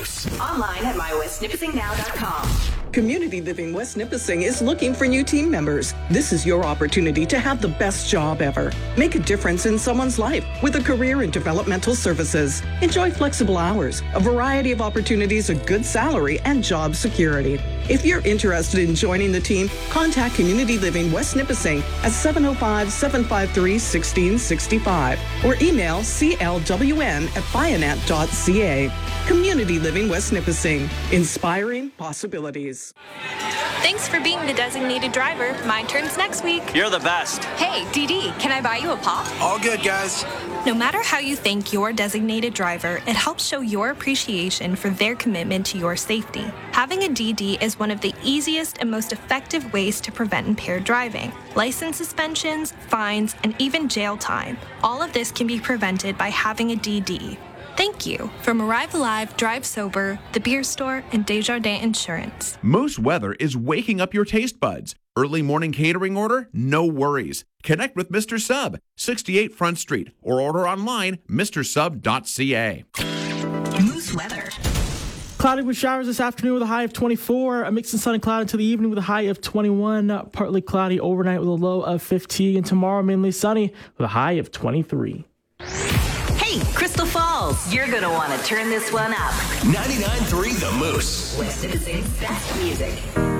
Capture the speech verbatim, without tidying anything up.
Moose. Online at my west nipissing now dot com. Community Living West Nipissing is looking for new team members. This is your opportunity to have the best job ever. Make a difference in someone's life with a career in developmental services. Enjoy flexible hours, a variety of opportunities, a good salary, and job security. If you're interested in joining the team, contact Community Living West Nipissing at seven oh five, seven five three, one six six five or email c l w n at bionet dot c a. Community Living West Nipissing, inspiring possibilities. Thanks for being the designated driver. My turn's next week. You're the best. Hey, D D, can I buy you a pop? All good, guys. No matter how you thank your designated driver, it helps show your appreciation for their commitment to your safety. Having a D D is one of the easiest and most effective ways to prevent impaired driving. License suspensions, fines, and even jail time. All of this can be prevented by having a D D. Thank you from Arrive Alive, Drive Sober, The Beer Store, and Desjardins Insurance. Moose Weather is waking up your taste buds. Early morning catering order? No worries. Connect with Mister Sub, sixty-eight Front Street, or order online, mister sub dot c a. Moose weather. Cloudy with showers this afternoon with a high of twenty-four. A mix of sun and cloud until the evening with a high of twenty-one. Partly cloudy overnight with a low of fifteen. And tomorrow mainly sunny with a high of twenty-three. Hey, Crystal Falls, you're going to want to turn this one up. ninety-nine point three The Moose. West Nipissing's best music.